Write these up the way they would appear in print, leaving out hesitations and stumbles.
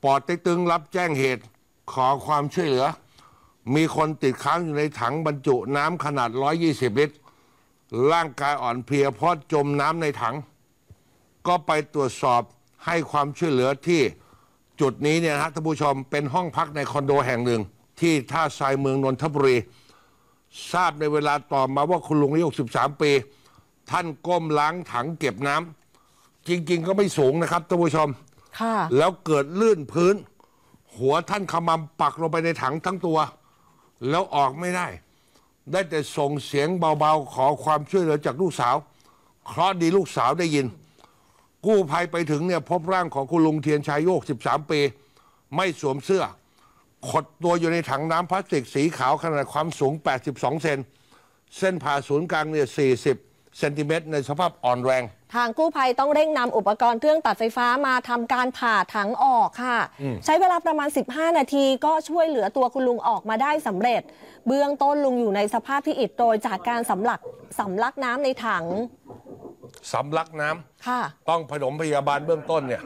ปอเต็กตึงรับแจ้งเหตุขอความช่วยเหลือมีคนติดค้างอยู่ในถังบรรจุน้ำขนาด120 ลิตรร่างกายอ่อนเพลียเพราะจมน้ำในถังก็ไปตรวจสอบให้ความช่วยเหลือที่จุดนี้เนี่ยนะท่านผู้ชมเป็นห้องพักในคอนโดแห่งหนึ่งที่ท่าทรายเมืองนนทบุรีทราบในเวลาต่อมาว่าคุณลุงอายุ63 ปีท่านก้มล้างถังเก็บน้ำจริงๆก็ไม่สูงนะครับท่านผู้ชมค่ะแล้วเกิดลื่นพื้นหัวท่านขมำปักลงไปในถังทั้งตัวแล้วออกไม่ได้แต่ส่งเสียงเบาๆขอความช่วยเหลือจากลูกสาวเคราะห์ดีลูกสาวได้ยินกู้ภัยไปถึงเนี่ยพบร่างของคุณลุงเทียนชัยอายุ63 ปีไม่สวมเสื้อขดตัวอยู่ในถังน้ำพลาสติกสีขาวขนาดความสูง82 เซนเส้นผ่าศูนย์กลางเนี่ย40 เซนติเมตรในสภาพอ่อนแรงทางกู้ภัยต้องเร่งนำอุปกรณ์เครื่องตัดไฟฟ้ามาทำการผ่าถังออกค่ะใช้เวลาประมาณ15 นาทีก็ช่วยเหลือตัวคุณลุงออกมาได้สำเร็จเบื้องต้นลุงอยู่ในสภาพที่อิดโรยจากการสำลักน้ำในถังสำลักน้ำค่ะต้องผสมพยาบาลเบื้องต้นเนี่ย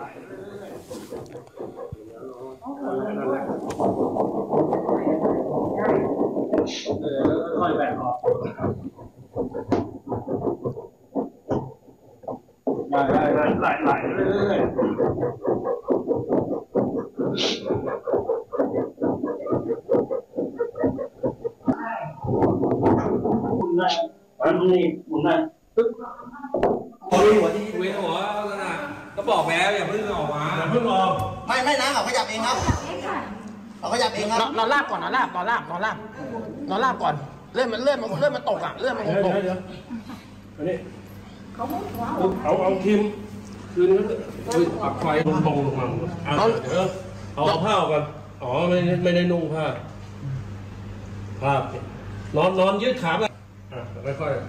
ค่อยแบ่งออกไหลเรื่อยอันนี้หมุนได้หัวที่เว้นหัวน่ะก็บอกแล้วอย่าเพิ่งออกมาอย่าเพิ่งออกไม่นะเขาขยับเองครับเขาขยับเองครับนอนลาบก่อนนอนลาบก่อนเลื่อนมันตกอ่ะเลื่อนมันตกเดี๋ยวอันนี้เอาทีมคืนปักไฟลงมาเอาผ้ากันอ๋อไม่ได้นุ่งผ้านอนยืดขาไปค่อย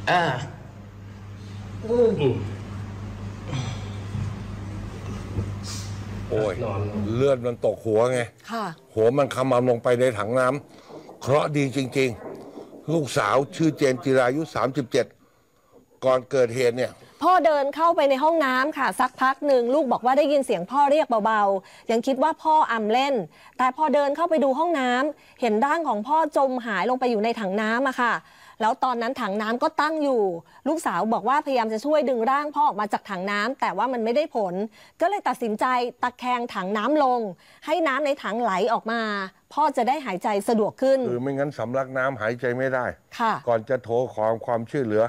โอ้ยเลือดมันตกหัวไงหัวมันขมำลงไปในถังน้ำเคราะห์ดีจริงๆลูกสาวชื่อเจนจิรายุ37ก่อนเกิดเหตุเนี่ยพ่อเดินเข้าไปในห้องน้ำค่ะสักพักหนึ่งลูกบอกว่าได้ยินเสียงพ่อเรียกเบาๆยังคิดว่าพ่ออำเล่นแต่พอเดินเข้าไปดูห้องน้ำเห็นร่างของพ่อจมหายลงไปอยู่ในถังน้ำอะค่ะแล้วตอนนั้นถังน้ำก็ตั้งอยู่ลูกสาวบอกว่าพยายามจะช่วยดึงร่างพ่อออกมาจากถังน้ำแต่ว่ามันไม่ได้ผลก็เลยตัดสินใจตะแคงถังน้ำลงให้น้ำในถังไหลออกมาพ่อจะได้หายใจสะดวกขึ้นไม่งั้นสำลักน้ำหายใจไม่ได้ค่ะก่อนจะโทรขอความช่วยเหลือ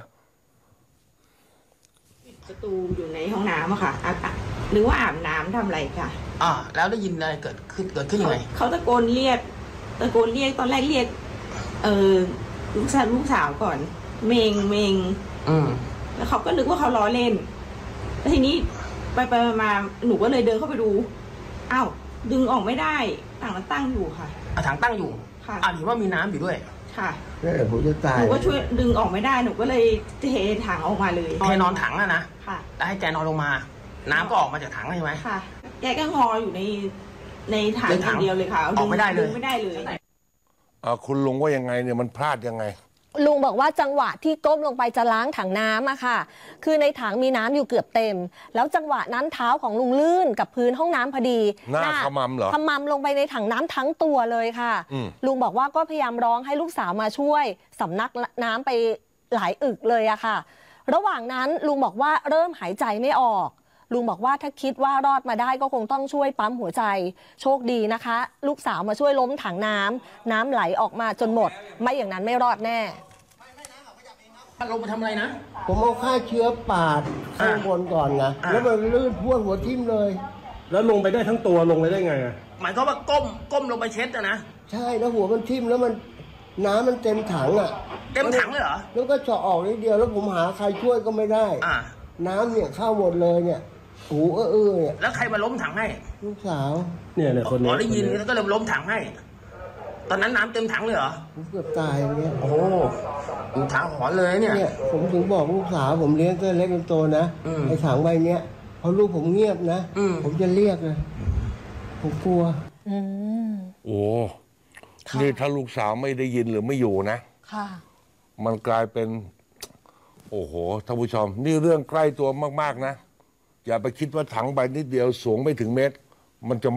ประตูอยู่ในห้องน้ำอะค่ะหรือว่าอาบน้ำทำอะไรค่ะแล้วได้ยินอะไรเกิดขึ้นยังไงเขาตะโกนเรียกตอนแรกเรียกลูกสาวก่อนเมงแล้วเขาก็นึกว่าเขาล้อเล่นแล้วทีนี้ไปมาหนูก็เลยเดินเข้าไปดูอ้าวดึงออกไม่ได้ถังมันตั้งอยู่ค่ะถังตั้งอยู่ค่ะเห็นว่ามีน้ำอยู่ด้วยค่ะผมจะตายหนูก็ช่วยดึงออกไม่ได้หนูก็เลยเทถังออกมาเลยให้นอนถังนะค่ะแล้วให้แกนอนลงมาน้ำก็ออกมาจากถังใช่ไหมค่ะแกก็งออยู่ในถังอย่างเดียวเลยค่ะออกไม่ได้เลยคุณลุงว่ายังไงเนี่ยมันพลาดยังไงลุงบอกว่าจังหวะที่ก้มลงไปจะล้างถังน้ำอะค่ะคือในถังมีน้ำอยู่เกือบเต็มแล้วจังหวะนั้นเท้าของลุงลื่นกับพื้นห้องน้ำพอดีหน้าขมำเหรอขมำลงไปในถังน้ำทั้งตัวเลยค่ะลุงบอกว่าก็พยายามร้องให้ลูกสาวมาช่วยสำนักน้ำไปหลายอึกเลยอะค่ะระหว่างนั้นลุงบอกว่าเริ่มหายใจไม่ออกลุงบอกว่าถ้าคิดว่ารอดมาได้ก็คงต้องช่วยปั๊มหัวใจโชคดีนะคะลูกสาวมาช่วยล้มถังน้ำไหลออกมาจนหมดไม่อย่างนั้นไม่รอดแน่ลงไปทำอะไรนะผมเอาฆ่าเชื้อปาดข้างบนก่อนไงแล้วมันลื่นพ่วงหัวทิ่มเลยแล้วลงไปได้ทั้งตัวลงไปได้ไงหมายความว่าก้มลงไปเช็ดนะใช่แล้วหัวมันทิ่มแล้วมันน้ำมันเต็มถังเต็มถังเลยเหรอแล้วก็เจาะออกนิดเดียวแล้วผมหาใครช่วยก็ไม่ได้น้ำเนี่ยเข้าหมดเลยเนี่ยหูเนี่ยแล้วใครมาล้มถังให้ลูกสาวเนี่ยคนนี้ได้ยินแล้วก็เลยล้มถังให้ตอนนั้นน้ำเต็มถังเลยเหรอผมเกือบตายเนี่ยโอ้อยู่ถังหอนเลยเนี่ยผมถึงบอกลูกสาวผมเลี้ยงก็เล็กจนโตนะไอ้ถังใบเนี้ยพอลูกผมเงียบนะผมจะเรียกเลยผมกลัวโอ้นี่ถ้าลูกสาวไม่ได้ยินหรือไม่อยู่นะมันกลายเป็นโอ้โหท่านผู้ชมนี่เรื่องใกล้ตัวมากๆนะอย่าไปคิดว่าถังใบนิดเดียวสูงไม่ถึงเมตรมันจะ